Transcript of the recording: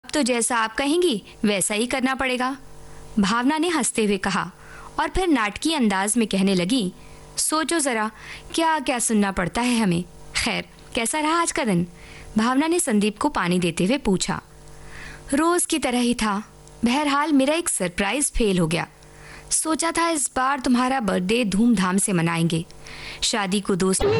तो जैसा आप कहेंगी वैसा ही करना पड़ेगा, भावना ने हंसते हुए कहा और फिर नाटकीय अंदाज में कहने लगी, सोचो जरा क्या क्या सुनना पड़ता है हमें। खैर, कैसा रहा आज का दिन? भावना ने संदीप को पानी देते हुए पूछा। रोज की तरह ही था। बहरहाल मेरा एक सरप्राइज फेल हो गया। सोचा था इस बार तुम्हारा बर्थडे धूमधाम से मनाएंगे। शादी को 2